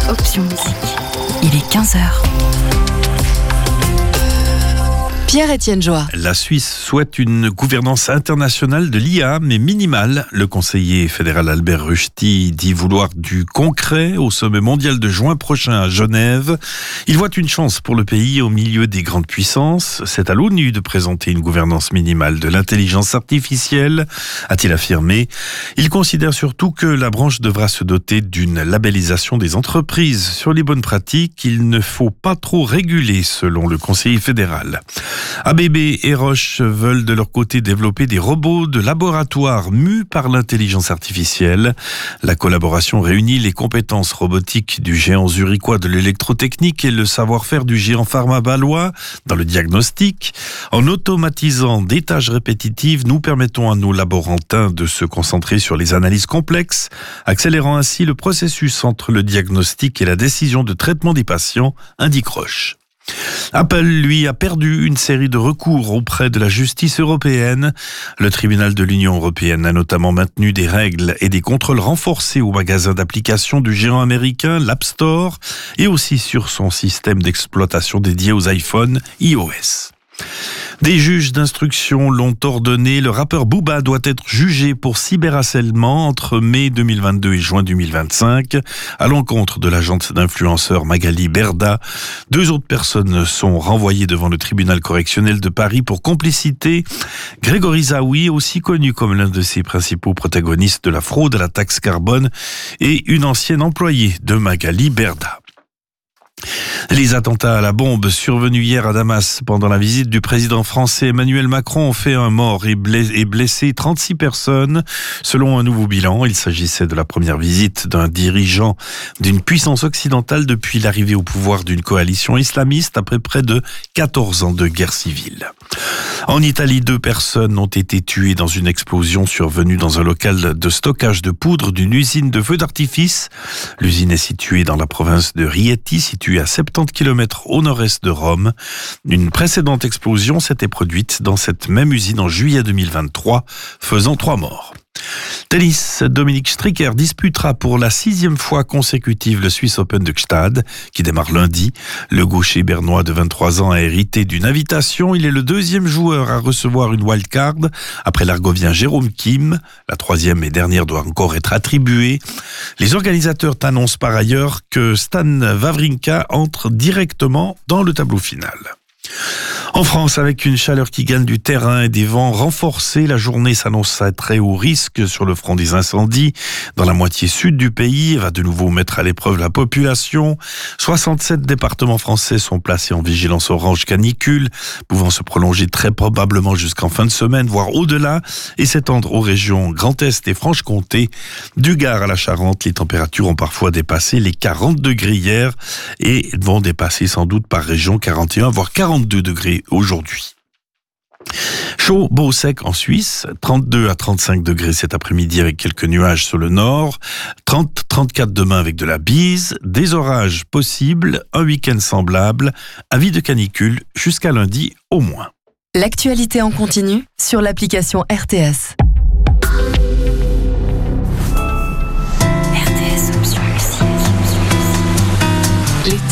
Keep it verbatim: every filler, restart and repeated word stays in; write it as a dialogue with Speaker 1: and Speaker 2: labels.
Speaker 1: Option musique. Il est quinze heures. Pierre-Étienne Joie.
Speaker 2: La Suisse souhaite une gouvernance internationale de l'I A, mais minimale. Le conseiller fédéral Albert Rushti dit vouloir du concret au sommet mondial de juin prochain à Genève. Il voit une chance pour le pays au milieu des grandes puissances. C'est à l'ONU de présenter une gouvernance minimale de l'intelligence artificielle, a-t-il affirmé. Il considère surtout que la branche devra se doter d'une labellisation des entreprises. Sur les bonnes pratiques, il ne faut pas trop réguler, selon le conseiller fédéral. A B B et Roche veulent de leur côté développer des robots de laboratoire mus par l'intelligence artificielle. La collaboration réunit les compétences robotiques du géant zurichois de l'électrotechnique et le savoir-faire du géant pharma-bâlois dans le diagnostic. En automatisant des tâches répétitives, nous permettons à nos laborantins de se concentrer sur les analyses complexes, accélérant ainsi le processus entre le diagnostic et la décision de traitement des patients, indique Roche. Apple, lui, a perdu une série de recours auprès de la justice européenne. Le tribunal de l'Union européenne a notamment maintenu des règles et des contrôles renforcés au magasin d'applications du géant américain, l'App Store, et aussi sur son système d'exploitation dédié aux iPhones iOS. Des juges d'instruction l'ont ordonné, le rappeur Booba doit être jugé pour cyberharcèlement entre mai deux mille vingt-deux et juin deux mille vingt-cinq à l'encontre de l'agente d'influenceur Magali Berda. Deux autres personnes sont renvoyées devant le tribunal correctionnel de Paris pour complicité. Grégory Zaoui, aussi connu comme l'un de ses principaux protagonistes de la fraude à la taxe carbone, et une ancienne employée de Magali Berda. Les attentats à la bombe survenus hier à Damas pendant la visite du président français Emmanuel Macron ont fait un mort et blessé trente-six personnes. Selon un nouveau bilan, il s'agissait de la première visite d'un dirigeant d'une puissance occidentale depuis l'arrivée au pouvoir d'une coalition islamiste après près de quatorze ans de guerre civile. En Italie, deux personnes ont été tuées dans une explosion survenue dans un local de stockage de poudre d'une usine de feux d'artifice. L'usine est située dans la province de Rieti, située à soixante-dix kilomètres au nord-est de Rome. Une précédente explosion s'était produite dans cette même usine en juillet deux mille vingt-trois, faisant trois morts. Tennis, Dominique Stricker disputera pour la sixième fois consécutive le Swiss Open de Gstaad, qui démarre lundi. Le gaucher bernois de vingt-trois ans a hérité d'une invitation. Il est le deuxième joueur à recevoir une wildcard, après l'Argovien Jérôme Kim. La troisième et dernière doit encore être attribuée. Les organisateurs annoncent par ailleurs que Stan Wawrinka entre directement dans le tableau final. En France, avec une chaleur qui gagne du terrain et des vents renforcés, la journée s'annonce à très haut risque sur le front des incendies. Dans la moitié sud du pays, va de nouveau mettre à l'épreuve la population. soixante-sept départements français sont placés en vigilance orange canicule, pouvant se prolonger très probablement jusqu'en fin de semaine, voire au-delà, et s'étendre aux régions Grand Est et Franche-Comté. Du Gard à la Charente, les températures ont parfois dépassé les quarante degrés hier et vont dépasser sans doute par région quarante et un voire quarante-deux degrés aujourd'hui. Chaud, beau, sec en Suisse, trente-deux à trente-cinq degrés cet après-midi avec quelques nuages sur le nord, trente à trente-quatre demain avec de la bise, des orages possibles, un week-end semblable, avis de canicule jusqu'à lundi au moins.
Speaker 1: L'actualité en continu sur l'application R T S.